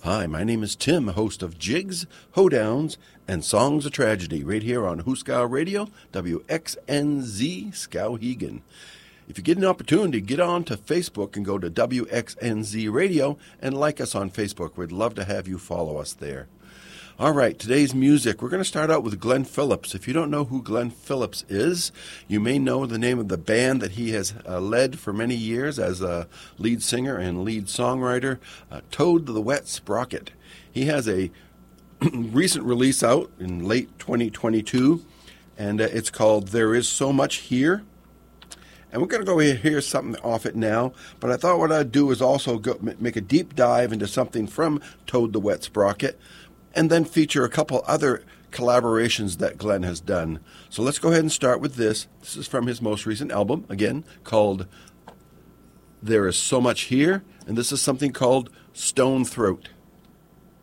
Hi, my name is Tim, host of Jigs, Hoedowns, and Songs of Tragedy, right here on Hooskow Radio, WXNZ Skowhegan. If you get an opportunity, get on to Facebook and go to WXNZ Radio and like us on Facebook. We'd love to have you follow us there. All right, today's music, we're going to start out with Glenn Phillips. If you don't know who Glenn Phillips is, you may know the name of the band that he has led for many years as a lead singer and lead songwriter, Toad the Wet Sprocket. He has a recent release out in late 2022, and it's called There Is So Much Here. And we're going to go hear something off it now, but I thought what I'd do is also make a deep dive into something from Toad the Wet Sprocket, and then feature a couple other collaborations that Glenn has done. So let's go ahead and start with this. This is from his most recent album, again, called There Is So Much Here, and this is something called Stone Throat.